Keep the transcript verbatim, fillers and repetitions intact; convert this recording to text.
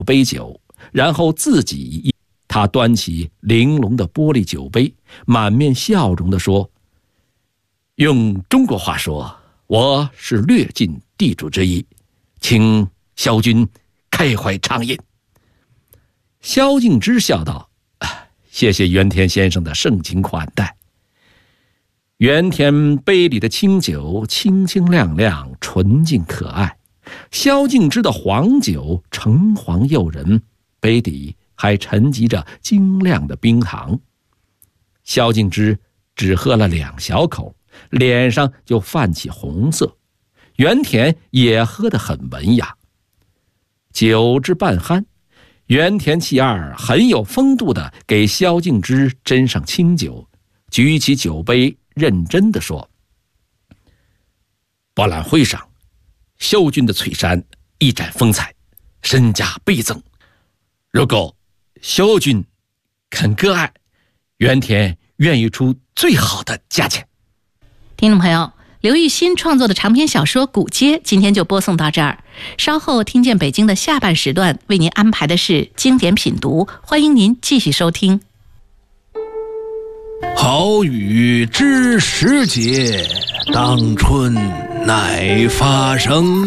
杯酒，然后自己他端起玲珑的玻璃酒杯，满面笑容地说：用中国话说，我是略尽地主之谊，请萧君开怀畅饮。萧敬之笑道：谢谢原田先生的盛情款待。原田杯里的清酒清清亮亮，纯净可爱，萧敬之的黄酒橙黄诱人，杯底还沉积着晶亮的冰糖。萧敬之只喝了两小口，脸上就泛起红色。原田也喝得很文雅。酒至半酣，原田其二很有风度地给萧敬之斟上清酒，举起酒杯认真地说：博览会上，萧君的翠衫一展风采，身价倍增。如果萧君肯割爱，原田愿意出最好的价钱。 听众朋友，刘玉新创作的长篇小说《古街》今天就播送到这儿。稍后听见北京的下半时段为您安排的是经典品读，欢迎您继续收听。 好雨知时节，当春乃发生。